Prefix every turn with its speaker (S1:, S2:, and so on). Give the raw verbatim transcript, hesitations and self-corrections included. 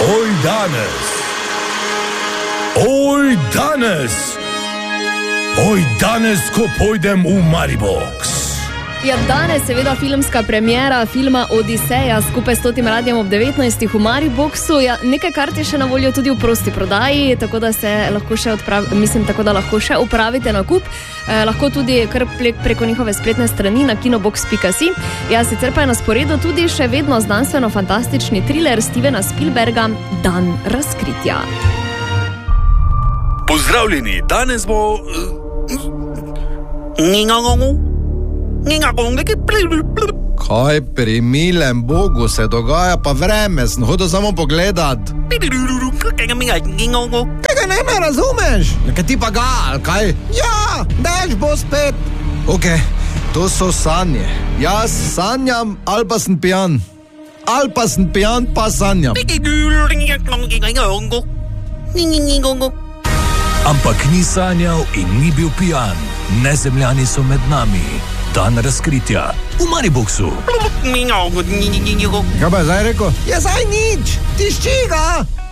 S1: Oj danes, oj danes, oj danes, ko pojdem v Maribox.
S2: Ja, danes seveda filmska premiera filma Odiseja skupaj s Totim Radiem ob devetnajstih v Mariboxu. Ja, nekaj kart je še na voljo tudi v prosti prodaji, tako da se lahko še odpravi, mislim, tako da lahko še upravite nakup. Eh, lahko tudi kar preko njihove spletne strani na kinobox pika si. Ja, sicer pa je na sporedu tudi še vedno znanstveno-fantastični thriller Stevena Spielberga Dan razkritja.
S1: Pozdravljeni, danes bo...
S3: Kaj pri milem Bogu se dogaja, pa vreme, sem hodil samo pogledat. Tega ne me razumeš? Kaj ti pa ga, ali kaj? Ja, dež bo spet. Ok, to so sanje. Jaz sanjam, ali pa sem pijan. Ali pa sem pijan, pa sanjam.
S1: Ampak ni sanjal in ni bil pijan. Nezemljani so med nami. Dan razkritja v Mariboxu.
S3: Kaj pa je zdaj rekel? Ja, zdaj nič, tišči ga.